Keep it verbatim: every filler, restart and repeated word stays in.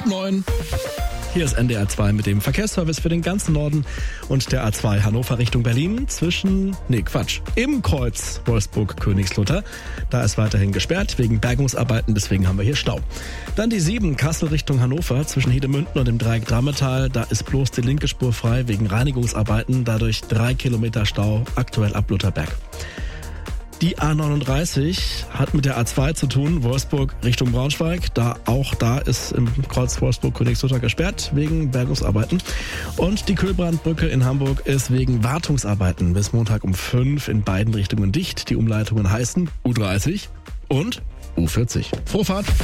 Halb neun. Hier ist N D R zwei mit dem Verkehrsservice für den ganzen Norden und der A zwei Hannover Richtung Berlin zwischen, nee Quatsch, im Kreuz Wolfsburg-Königslutter. Da ist weiterhin gesperrt wegen Bergungsarbeiten, deswegen haben wir hier Stau. Dann die sieben Kassel Richtung Hannover zwischen Hedemünden und dem Dreieck Drammetal. Da ist bloß die linke Spur frei wegen Reinigungsarbeiten, dadurch drei Kilometer Stau, aktuell ab Lutherberg. Die A neununddreißig hat mit der A zwei zu tun, Wolfsburg Richtung Braunschweig. Da auch da ist im Kreuz Wolfsburg-Königslutter gesperrt wegen Bergungsarbeiten. Und die Kühlbrandbrücke in Hamburg ist wegen Wartungsarbeiten bis Montag um fünf in beiden Richtungen dicht. Die Umleitungen heißen U dreißig und U vierzig. Frohe Fahrt!